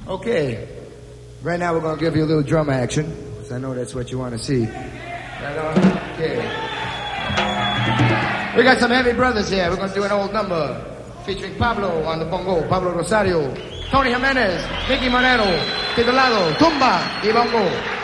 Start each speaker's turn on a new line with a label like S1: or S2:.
S1: Okay. Right now we're going to give you a little drum action, because I know that's what you want to see. Right on? Okay. We got some heavy brothers here. We're going to do an old number featuring Pablo on the bongo, Pablo Rosario, Tony Jimenez, Mickey Monero, titulado Tumba y Bongo.